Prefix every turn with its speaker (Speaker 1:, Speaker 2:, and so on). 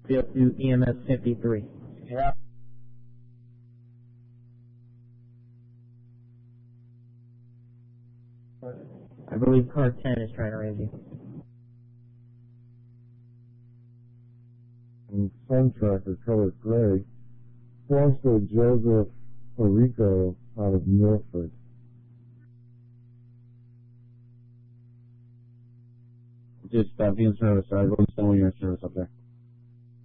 Speaker 1: to EMS 53.
Speaker 2: Yeah.
Speaker 1: I believe car 10 is trying to raise you.
Speaker 3: Sun Tracker, color gray. Foster Joseph Orico out of Norfolk.
Speaker 4: Just being service, I will send your service up there.